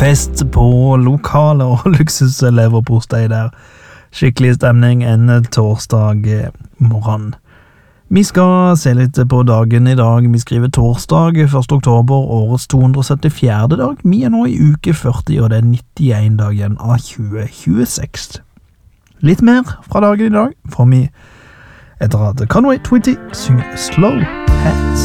fest på lokale og luksusleverpostei der. Skikkelig stemning en torsdag morgen. Vi skal se litt på dagen i dag. Vi skriver torsdag 1. oktober, årets 274. dag. Vi nå i uke 40, og det 91 dagen av 2026. Litt mer fra dagen i dag får vi etter at Conway Twitty synger Slow Hands.